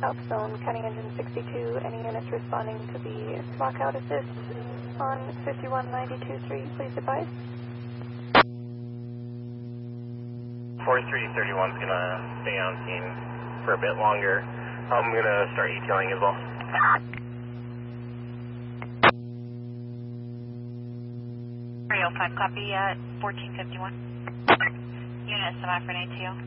South Zone, County Engine 62. Any units responding to the lockout assist on 5192.3, please advise. 4331 is going to stay on scene for a bit longer. I'm going to start ETLing as well. 305, copy at 1451. Unit semi for an ATL.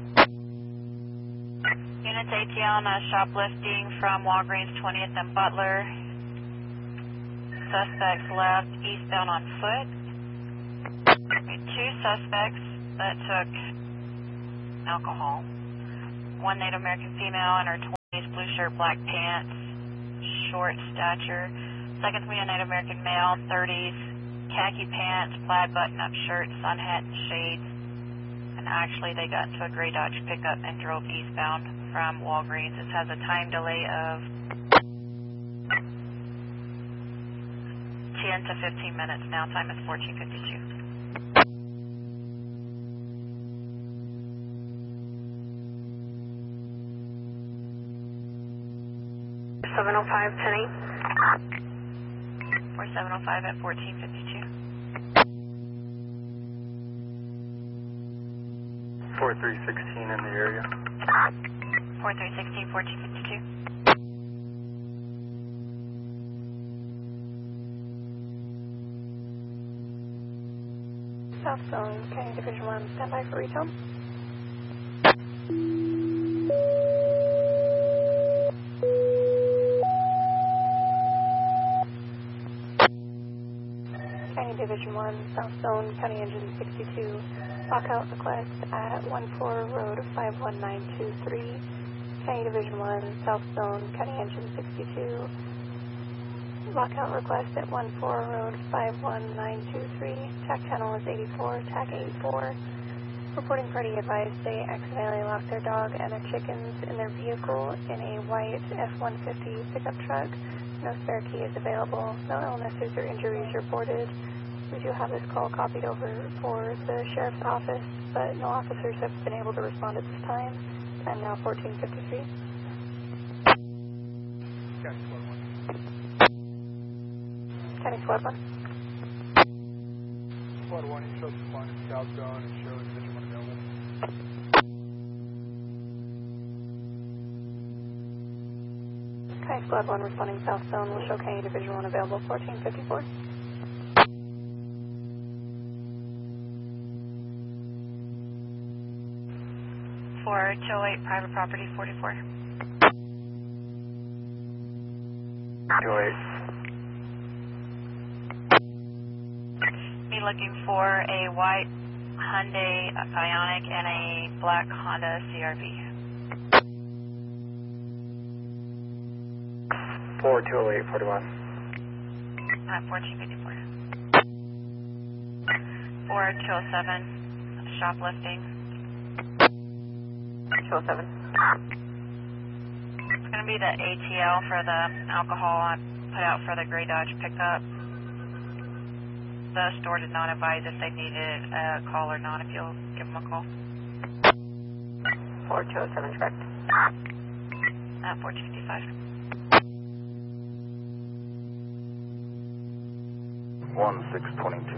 Units ATL on shoplifting from Walgreens 20th and Butler. Suspects left eastbound on foot. Two suspects that took alcohol. One Native American female in her 20s, blue shirt, black pants, short stature. Second to me, a Native American male, 30s, khaki pants, plaid button-up shirt, sun hat, and shades. And actually, they got into a gray Dodge pickup and drove eastbound from Walgreens. This has a time delay of 10 to 15 minutes. Now time is 14:52. 705, 10-8. 4705 at 14:52. 4316 in the area. 4316, 14:52. South Zone, County Division 1, standby for retail. County Division 1, South Zone, County Engine 62, lockout request at 14 Road 51923. County Division 1, South Zone, County Engine 62, lockout request at 14 Road 51923. TAC channel is 84, TAC 84. Reporting party advised they accidentally locked their dog and their chickens in their vehicle in a white F-150 pickup truck. No spare key is available. No illnesses or injuries reported. We do have this call copied over for the sheriff's office, but no officers have been able to respond at this time. Time now 14:53. County Squad 1. Squad 1, you showed respond in South Zone and show Division 1 available. County Squad 1 responding South Zone will show County Division 1 available 14:54. For 208, private property, 44. 208. Be looking for a white Hyundai Ioniq and a black Honda CRV. 4208, 41. At 14:54. For 207, shoplifting. 207. It's going to be the ATL for the alcohol I put out for the gray Dodge pickup. The store did not advise if they needed a call or not, if you'll give them a call. 4207, correct. At 14:55. 1622.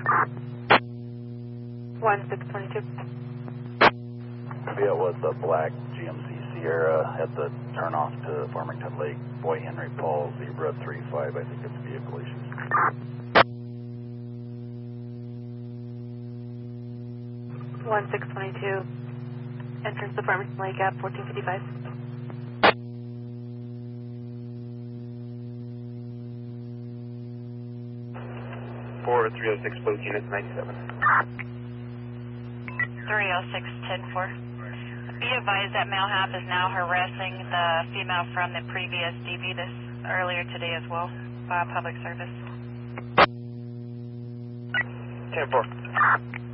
1622. It was the black GMC Sierra at the turnoff to Farmington Lake, Boy Henry Paul, Zebra 35, I think it's vehicle issues. 1622. Entrance to Farmington Lake at 14:55. 4306, both units 97. 306, 10-4. Be advised that male half is now harassing the female from the previous DV this earlier today as well by public service. 10-4.